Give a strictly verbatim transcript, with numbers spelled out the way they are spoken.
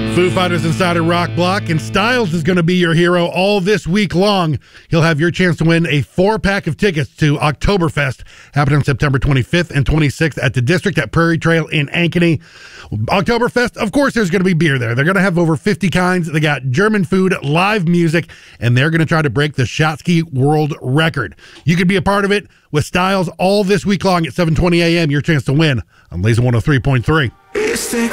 Foo Fighters inside a rock block, and Styles is going to be your hero all this week long. He'll have your chance to win a four-pack of tickets to Oktoberfest, happening September twenty-fifth and twenty-sixth at the District at Prairie Trail in Ankeny. Oktoberfest, of course, there's going to be beer there. They're going to have over fifty kinds. They got German food, live music, and they're going to try to break the Shotski world record. You could be a part of it with Styles all this week long at seven twenty a.m. Your chance to win on Laser one oh three point three.